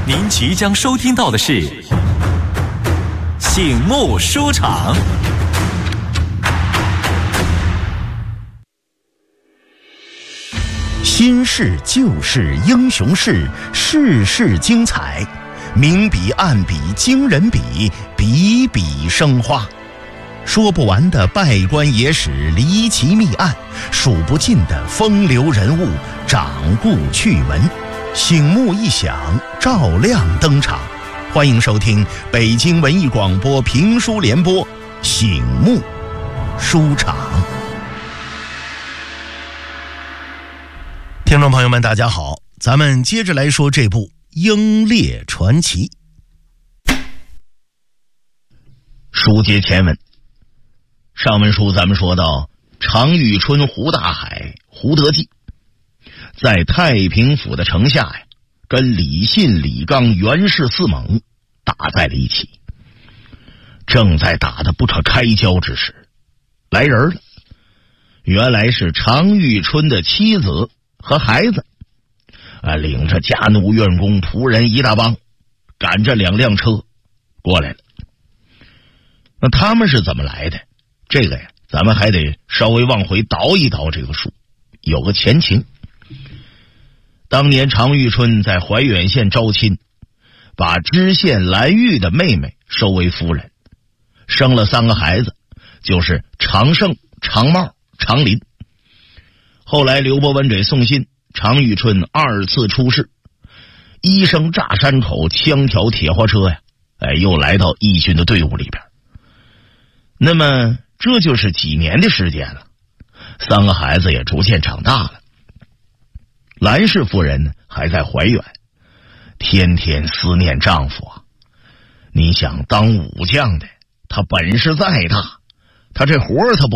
您即将收听到的是醒目书场。 新事旧事英雄事，事事精彩，明笔暗笔惊人笔，笔笔生花。说不完的拜官野史离奇密案，数不尽的风流人物掌故趣闻，醒目一响，照亮登场。欢迎收听北京文艺广播评书联播醒目书场。听众朋友们大家好，咱们接着来说这部《英烈传奇》。书接前文，上文书咱们说到常遇春、胡大海、胡德记在太平府的城下呀，跟李信、李刚、袁氏四猛打在了一起。正在打得不可开交之时，来人了，原来是常遇春的妻子和孩子，领着家奴、院工、仆人一大帮，赶着2辆车过来了。那他们是怎么来的？这个呀，咱们还得稍微往回倒一倒这个数，有个前情。当年常遇春在怀远县招亲，把知县蓝玉的妹妹收为夫人，生了3个孩子，就是常胜、常茂、常林。后来刘伯温给送信，常遇春2次出事，医生炸山口，枪挑铁花车呀，又来到义军的队伍里边。那么这就是几年的时间了，3个孩子也逐渐长大了。蓝氏夫人呢还在怀远，天天思念丈夫啊。你想当武将的，他本事再大，他这活他不